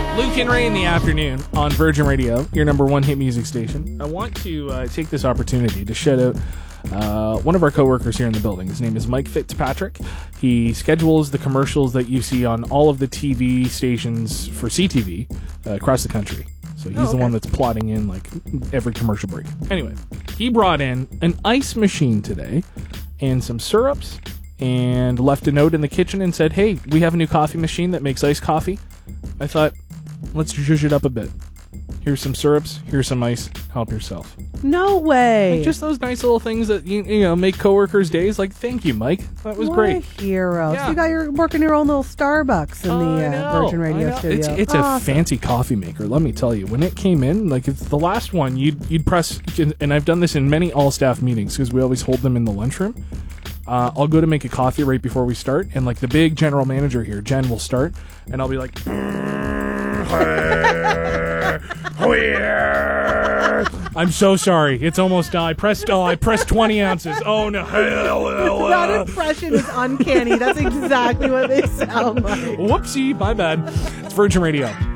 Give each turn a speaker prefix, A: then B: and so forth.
A: Luke and Ray in the afternoon on Virgin Radio, your number one hit music station. I want to take this opportunity to shout out one of our coworkers here in the building. His name is Mike Fitzpatrick. He schedules the commercials that you see on all of the TV stations for CTV across the country. So he's the one that's plotting in like every commercial break. Anyway, he brought in an ice machine today and some syrups and left a note in the kitchen and said, hey, we have a new coffee machine that makes iced coffee. I thought, let's zhuzh it up a bit. Here's some syrups, here's some ice, help yourself.
B: No way.
A: Like just those nice little things that you know make coworkers' days. Like, thank you, Mike. That was great.
B: What a hero.
A: Yeah.
B: So you got your working your own little Starbucks in the Virgin Radio studio.
A: It's a fancy coffee maker. Let me tell you, when it came in, like it's the last one, you'd press, and I've done this in many all-staff meetings because we always hold them in the lunchroom. I'll go to make a coffee right before we start, and like the big general manager here, Jen, will start, and I'll be like, I'm so sorry. It's almost done. I pressed 20 ounces. Oh no.
B: That impression is uncanny. That's exactly what they sound like.
A: Whoopsie, my bad. It's Virgin Radio.